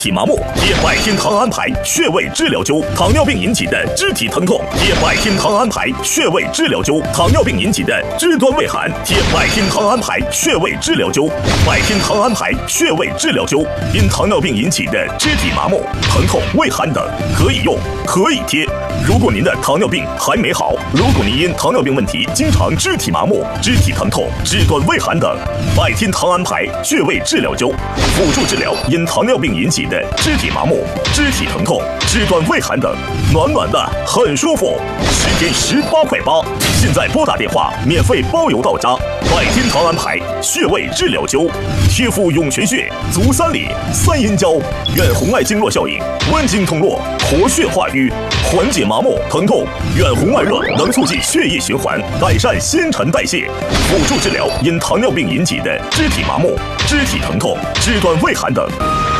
体麻木，贴百天堂安牌穴位治疗灸；糖尿病引起的肢体疼痛，贴百天堂安牌穴位治疗灸；糖尿病引起的肢端畏寒，贴百天堂安牌穴位治疗灸。百天堂安牌穴位治疗灸，因糖尿病引起的肢体麻木、疼痛、畏寒等，可以用，可以贴。如果您的糖尿病还没好，如果您因糖尿病问题经常肢体麻木、肢体疼痛、肢端畏寒等，百天堂安牌穴位治疗灸辅助治疗因糖尿病引起的肢体麻木、肢体疼痛、肢端畏寒等，暖暖的很舒服，10天18块8。现在拨打电话免费包邮到家。百天堂安牌穴位治疗灸，贴敷涌泉穴、足三里、三阴交，远红外经络效应，温经通络，活血化瘀，缓解麻木疼痛，远红外热能促进血液循环，改善新陈代谢，辅助治疗因糖尿病引起的肢体麻木、肢体疼痛、肢端畏寒等。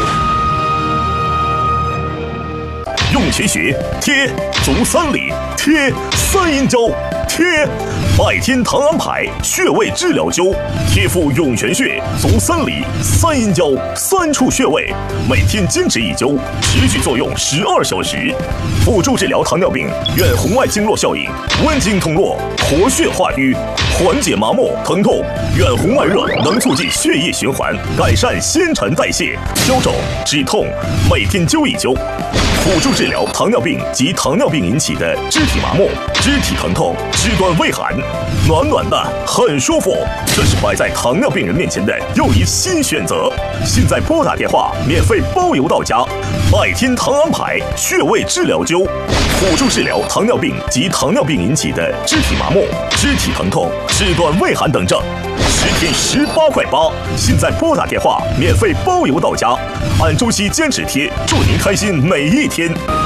涌泉穴贴，足三里贴，三阴交贴，百天堂安牌穴位治疗灸，贴敷涌泉穴、足三里、三阴交3处穴位，每天坚持1灸，持续作用12小时，辅助治疗糖尿病远红外经络效应，温经通络，活血化瘀，缓解麻木疼痛，远红外热能促进血液循环，改善新陈代谢，消肿止痛，每天灸1灸。辅助治疗糖尿病及糖尿病引起的肢体麻木、肢体疼痛、肢端畏寒，暖暖的很舒服。这是摆在糖尿病人面前的又一新选择。现在拨打电话免费包邮到家。百天堂安牌穴位治疗灸，辅助治疗糖尿病及糖尿病引起的肢体麻木、肢体疼痛、肢端畏寒等症，10天18块8。现在拨打电话免费包邮到家，按周期坚持贴，祝您开心每一天。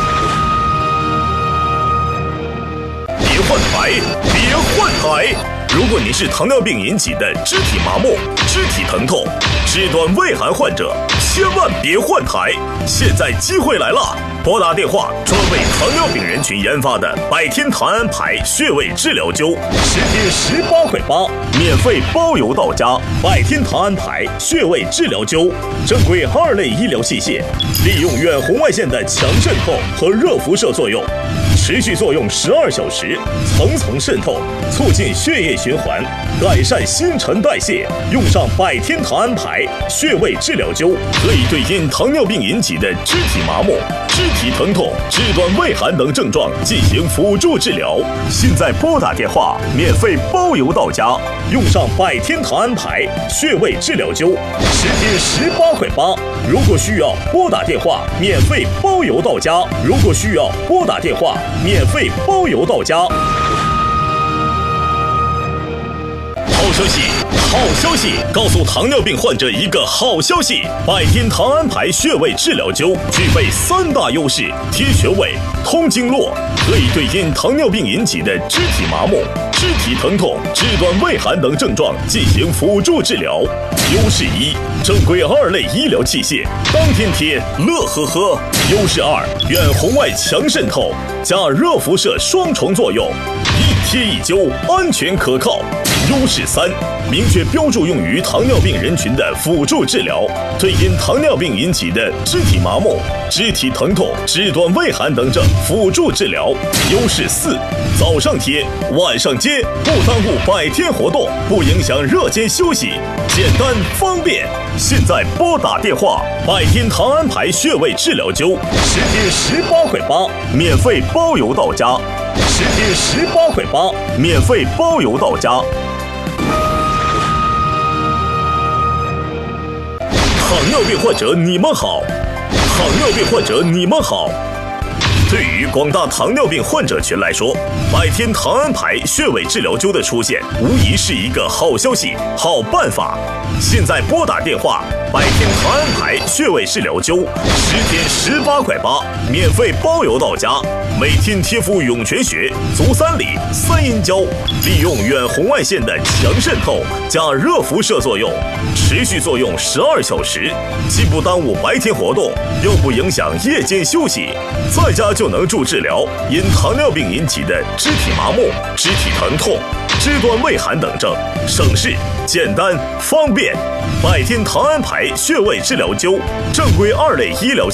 别换台，别换台！如果您是糖尿病引起的肢体麻木、肢体疼痛、肢端畏寒患者，千万别换台！现在机会来了，拨打电话，专为糖尿病人群研发的百天堂安牌穴位治疗灸，10天18块8，免费包邮到家。百天堂安牌穴位治疗灸，正规2类医疗器械，利用远红外线的强渗透和热辐射作用，持续作用12小时，层层渗透，促进血液循环，改善新陈代谢。用上百天堂安牌穴位治疗灸，可以对因糖尿病引起的肢体麻木、肢体疼痛、肢端畏寒等症状进行辅助治疗。现在拨打电话免费包邮到家。用上百天堂安牌穴位治疗灸，10天18块8。如果需要拨打电话免费包邮到家。如果需要拨打电话免费包邮到家。好消息，好消息！告诉糖尿病患者一个好消息：百天堂安牌穴位治疗灸具备3大优势：贴穴位、通经络，可以对因糖尿病引起的肢体麻木、肢体疼痛、肢端畏寒等症状进行辅助治疗。优势1，正规2类医疗器械，当天贴，乐呵呵。优势2，远红外强渗透加热辐射双重作用，一贴一灸，安全可靠。优势3，明确标注用于糖尿病人群的辅助治疗，对因糖尿病引起的肢体麻木、肢体疼痛、肢端畏寒等症辅助治疗。优势4，早上贴，晚上接，不耽误百天活动，不影响热间休息，简单方便。现在拨打电话，百天堂安牌穴位治疗灸，10天18块8，免费包邮到家。10天18块8，免费包邮到家。糖尿病患者你们好，糖尿病患者你们好。对于广大糖尿病患者群来说，百天堂安牌穴位治疗灸的出现，无疑是一个好消息、好办法。现在拨打电话，百天堂安牌穴位治疗灸，10天18块8，免费包邮到家。每天贴敷涌泉穴、足三里、三阴交，利用远红外线的强渗透加热辐射作用，持续作用12小时，既不耽误白天活动，又不影响夜间休息，在家就能助治疗因糖尿病引起的肢体麻木、肢体疼痛、 肢端胃寒等症，省事、简单、方便。拜天唐安牌穴位治疗灸，正规2类医疗